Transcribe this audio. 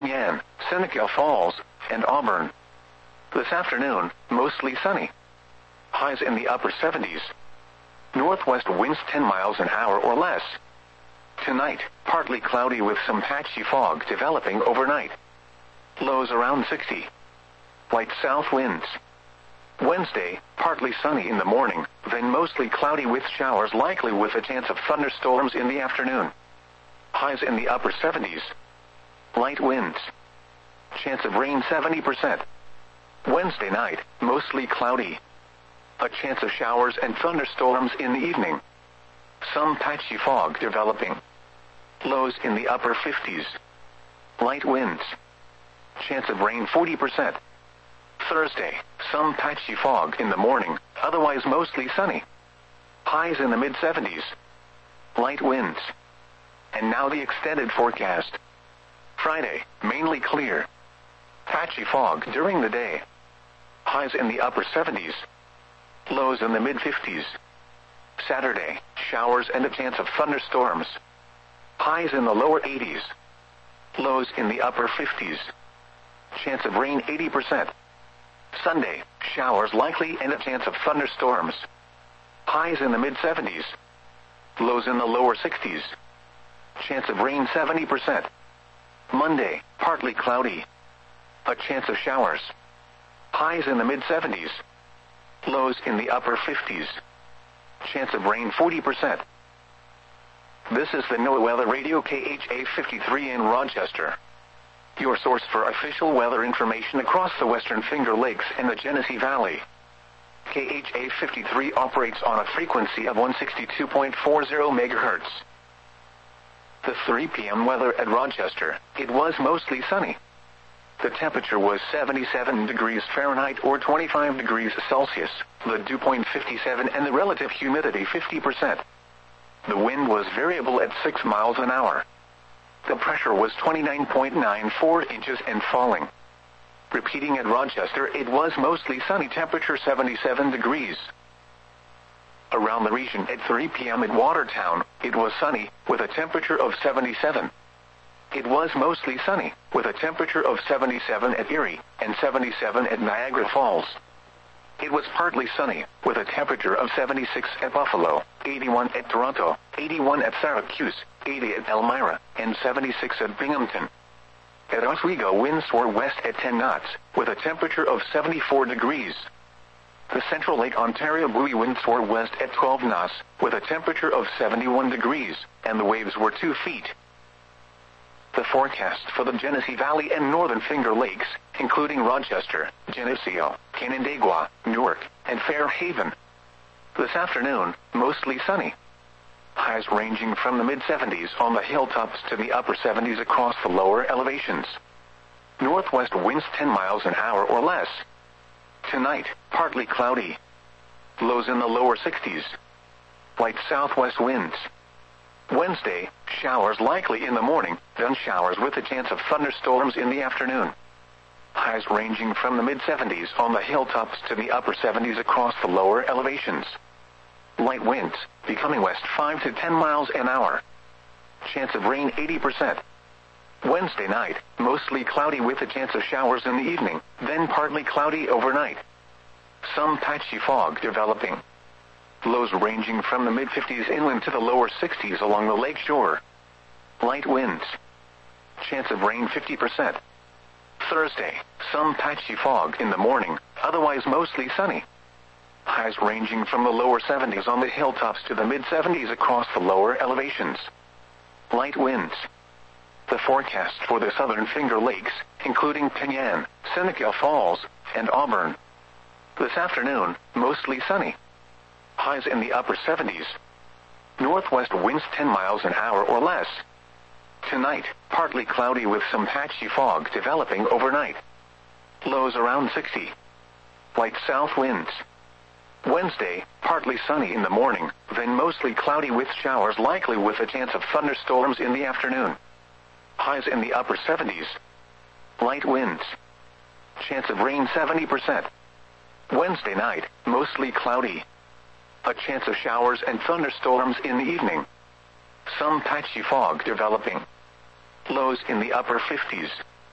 Pinyan, Seneca Falls, and Auburn. This afternoon, mostly sunny. Highs in the upper 70s. Northwest winds 10 miles an hour or less. Tonight, partly cloudy with some patchy fog developing overnight. Lows around 60. Light south winds. Wednesday, partly sunny in the morning, then mostly cloudy with showers likely with a chance of thunderstorms in the afternoon. Highs in the upper 70s. Light winds. Chance of rain 70%. Wednesday night, mostly cloudy. A chance of showers and thunderstorms in the evening. Some patchy fog developing. Lows in the upper 50s. Light winds. Chance of rain 40%. Thursday, some patchy fog in the morning, otherwise mostly sunny. Highs in the mid-70s. Light winds. And now the extended forecast. Friday, mainly clear. Patchy fog during the day. Highs in the upper 70s. Lows in the mid-50s. Saturday, showers and a chance of thunderstorms. Highs in the lower 80s. Lows in the upper 50s. Chance of rain 80%. Sunday, showers likely and a chance of thunderstorms. Highs in the mid-70s. Lows in the lower 60s. Chance of rain 70%. Monday, partly cloudy. A chance of showers. Highs in the mid-70s. Lows in the upper 50s. Chance of rain 40%. This is the NOAA Weather Radio KHA 53 in Rochester. Your source for official weather information across the Western Finger Lakes and the Genesee Valley. KHA 53 operates on a frequency of 162.40 MHz. The 3 p.m. weather at Rochester, it was mostly sunny. The temperature was 77 degrees Fahrenheit or 25 degrees Celsius, the dew point 57 and the relative humidity 50%. The wind was variable at 6 miles an hour. The pressure was 29.94 inches and falling. Repeating at Rochester, it was mostly sunny, temperature 77 degrees. Around the region at 3 p.m. at Watertown, it was sunny, with a temperature of 77. It was mostly sunny, with a temperature of 77 at Erie, and 77 at Niagara Falls. It was partly sunny, with a temperature of 76 at Buffalo, 81 at Toronto, 81 at Syracuse, 80 at Elmira, and 76 at Binghamton. At Oswego, winds were west at 10 knots, with a temperature of 74 degrees. The Central Lake Ontario buoy winds were west at 12 knots, with a temperature of 71 degrees, and the waves were 2 feet. The forecast for the Genesee Valley and Northern Finger Lakes, including Rochester, Geneseo, Canandaigua, Newark, and Fairhaven. This afternoon, mostly sunny. Highs ranging from the mid-70s on the hilltops to the upper 70s across the lower elevations. Northwest winds 10 miles an hour or less. Tonight, partly cloudy. Lows in the lower 60s. Light southwest winds. Wednesday, showers likely in the morning, then showers with a chance of thunderstorms in the afternoon. Highs ranging from the mid-70s on the hilltops to the upper 70s across the lower elevations. Light winds, becoming west 5 to 10 miles an hour. Chance of rain 80%. Wednesday night, mostly cloudy with a chance of showers in the evening, then partly cloudy overnight. Some patchy fog developing. Lows ranging from the mid-50s inland to the lower 60s along the lake shore. Light winds. Chance of rain 50%. Thursday, some patchy fog in the morning, otherwise mostly sunny. Highs ranging from the lower 70s on the hilltops to the mid-70s across the lower elevations. Light winds. The forecast for the Southern Finger Lakes, including Pinyan, Seneca Falls, and Auburn. This afternoon, mostly sunny. Highs in the upper 70s. Northwest winds 10 miles an hour or less. Tonight, partly cloudy with some patchy fog developing overnight. Lows around 60. Light south winds. Wednesday, partly sunny in the morning, then mostly cloudy with showers likely with a chance of thunderstorms in the afternoon. Highs in the upper 70s. Light winds. Chance of rain 70%. Wednesday night, mostly cloudy. A chance of showers and thunderstorms in the evening. Some patchy fog developing. Lows in the upper 50s.